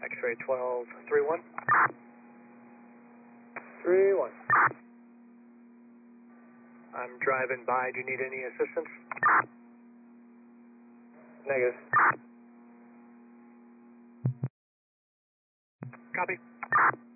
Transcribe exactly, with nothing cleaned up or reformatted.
X-ray twelve three one. three one. I'm driving by. Do you need any assistance? Negative. Copy.